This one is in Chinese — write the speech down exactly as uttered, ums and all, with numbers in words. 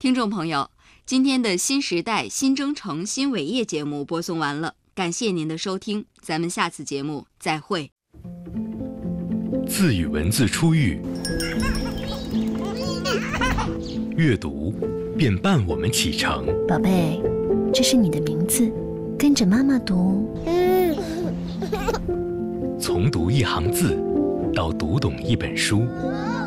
听众朋友，今天的新时代新征程新伟业节目播送完了，感谢您的收听，咱们下次节目再会。 字与文字初遇，阅读便伴我们启程。 宝贝，这是你的名字，跟着妈妈读。 从读一行字到读懂一本书，